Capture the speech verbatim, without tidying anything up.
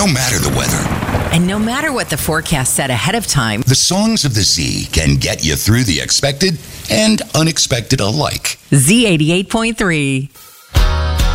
no matter the weather. And no matter what the forecast said ahead of time, The songs of the Z can get you through the expected and unexpected alike. Z eighty-eight point three.